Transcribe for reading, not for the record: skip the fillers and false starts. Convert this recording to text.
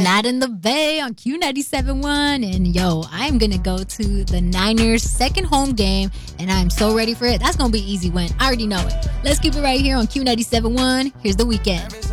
Flat in the Bay on Q97.1. And yo, I'm going to go to the Niners' second home game, and I'm so ready for it. That's going to be an easy win. I already know it. Let's keep it right here on Q97.1. Here's The Weeknd.